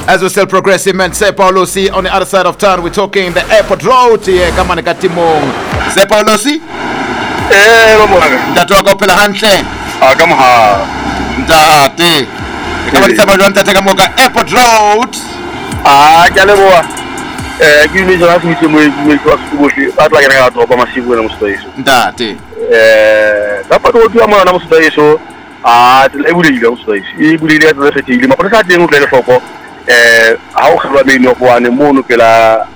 As we're still progressing, man, say Paulosi on the other side of town. We're talking the airport road here. Come on, Katimong. Say Paulosi? Ndatoka pela hantle. Kama Ndate. Kama nisema ndo ntateka moka airport road. Jaleboa. Gini jana kumiti mwe kwa kuboshi. Atla kana gato kwa masibu na mustayiso. Ndate. Dapat watu ama na mustayiso. Ebuli ga mustayiso. Ebuli ile ya tete ile. Mapana sa tenu tele foko. Hau khalwa me no kwa ne mono pela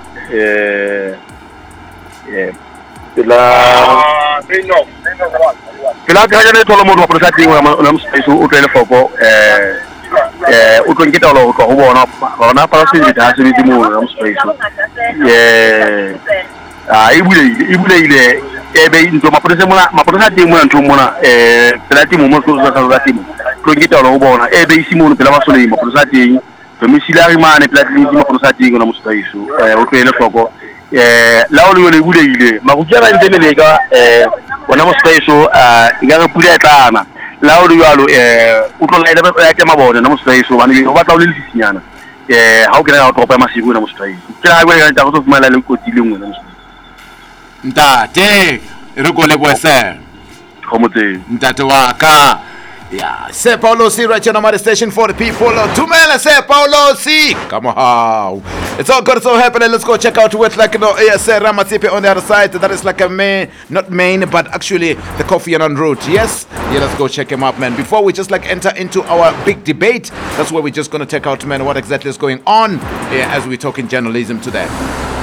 pela kaja ne tolo modo mapana sa tenu na mustayiso utele foko. Utongita lo ko bona ona para se ta se di mo na mustayiso. Ibule ile ebe into mapana sa tenu na ntumona pela timu mo so sa timu. Utongita lo bona ebe isimu pela masole mapana sa tenu. Domiciliari mane platini ma prosati ngona mustayiso utele foko laolo yole bude ile makujana ndene lega wana mustayiso iganga pula tana laolo yalo utola ida yake mabone na mustayiso bani obata ulilisinyana haukena autopa masibu na mustayiso kila ngwe ngata ko fumala le kotile ngwe na mustayiso ntate rekole bwese komote ntate waka. Yeah, say Paulosi right here on my station for the people. Tumela say Paulosi. Come on. It's all good, it's all happening. Let's go check out what's like say Ramatipe on the other side. That is like a main, not main, but actually the Coffee and on route. Yes? Yeah, let's go check him out, man. Before we just like enter into our big debate, that's where we're just gonna check out, man, what exactly is going on as we're talking journalism today.